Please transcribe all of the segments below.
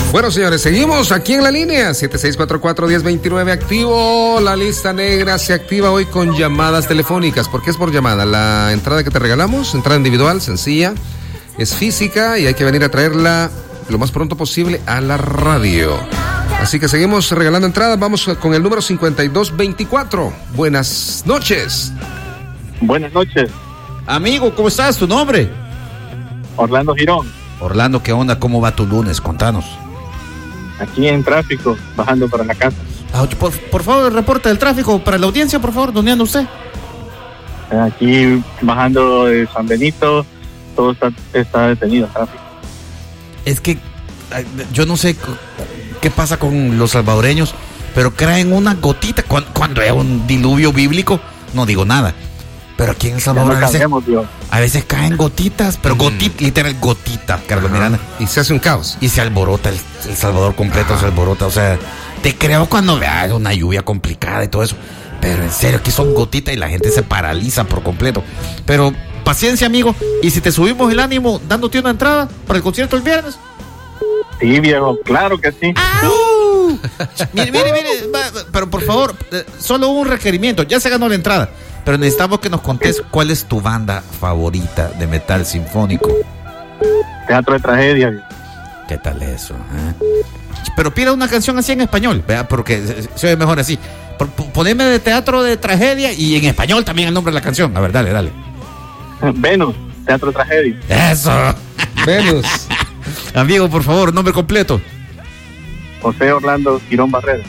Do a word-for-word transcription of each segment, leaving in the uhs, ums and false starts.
Bueno, señores, seguimos aquí en la línea siete seis cuatro cuatro, uno cero dos nueve, activo. La lista negra se activa hoy con llamadas telefónicas. ¿Por qué es por llamada? La entrada que te regalamos, entrada individual, sencilla, es física y hay que venir a traerla lo más pronto posible a la radio. Así que seguimos regalando entradas. Vamos con el número cincuenta y dos veinticuatro. Buenas noches. Buenas noches. Amigo, ¿cómo estás? ¿Tu nombre? Orlando Girón. Orlando, ¿qué onda? ¿Cómo va tu lunes? Contanos. Aquí en tráfico, bajando para la casa. Ah, por, por favor, el reporte del tráfico para la audiencia, por favor. ¿Dónde anda usted? Aquí bajando de San Benito, todo está, está detenido el tráfico. Es que yo no sé qué pasa con los salvadoreños, pero caen una gotita cuando, cuando es un diluvio bíblico, no digo nada. Pero aquí en El Salvador no a, veces, cambiamos, a veces caen gotitas, pero mm. gotitas, literal gotitas, Carlos Miranda. Y se hace un caos. Y se alborota el, el Salvador completo, Ajá. se alborota. O sea, te creo cuando veas una lluvia complicada y todo eso. Pero en serio, aquí son gotitas y la gente se paraliza por completo. Pero paciencia, amigo. Y si te subimos el ánimo dándote una entrada para el concierto el viernes. Sí, viejo, claro que sí. ¡Au! Mire, mire, mire, pero por favor, solo un requerimiento. Ya se ganó la entrada. Pero necesitamos que nos contes cuál es tu banda favorita de metal sinfónico. Teatro de Tragedia. ¿Qué tal eso? ¿Eh? Pero pida una canción así en español, ¿vea? Porque se oye mejor así. Poneme de Teatro de Tragedia y en español también el nombre de la canción. A ver, dale, dale. Venus, Teatro de Tragedia. Eso. Venus. Amigo, por favor, nombre completo. José Orlando Girón Barrera.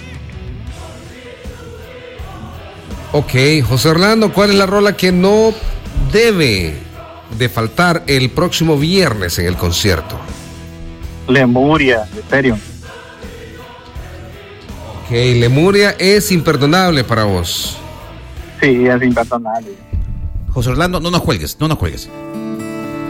Ok, José Orlando, ¿cuál es la rola que no debe de faltar el próximo viernes en el concierto? Lemuria, de serio. Ok, Lemuria es imperdonable para vos. Sí, es imperdonable. José Orlando, no nos cuelgues, no nos cuelgues.